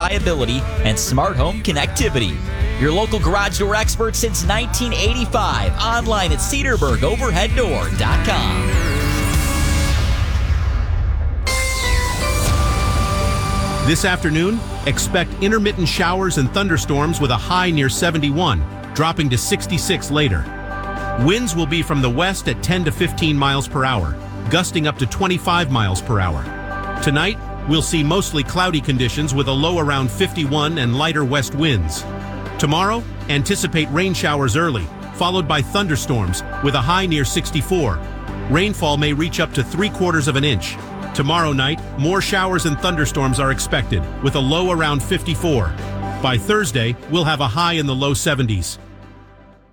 reliability and smart home connectivity. Your local garage door expert since 1985. Online at cedarburgoverheaddoor.com. This afternoon, expect intermittent showers and thunderstorms with a high near 71, dropping to 66 later. Winds will be from the west at 10 to 15 miles per hour, gusting up to 25 miles per hour. Tonight, we'll see mostly cloudy conditions with a low around 51 and lighter west winds. Tomorrow, anticipate rain showers early, followed by thunderstorms with a high near 64. Rainfall may reach up to 3/4 of an inch. Tomorrow night, more showers and thunderstorms are expected, with a low around 54. By Thursday, we'll have a high in the low 70s.